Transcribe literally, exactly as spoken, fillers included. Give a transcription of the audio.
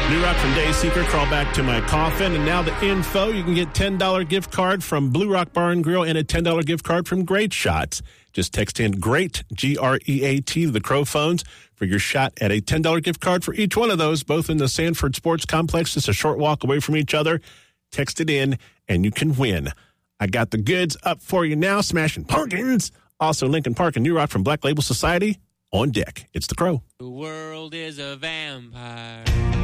New Rock from Dayseeker, Crawl Back to My Coffin. And now the info. You can get ten dollars gift card from Blue Rock Bar and Grill and a ten dollars gift card from Great Shots. Just text in GREAT, G R E A T, to the Crow phones for your shot at a ten dollars gift card for each one of those, both in the Sanford Sports Complex, just a short walk away from each other. Text it in, and you can win. I got the goods up for you now. Smashing Pumpkins. Also, Lincoln Park and New Rock from Black Label Society on deck. It's the Crow. The world is a vampire.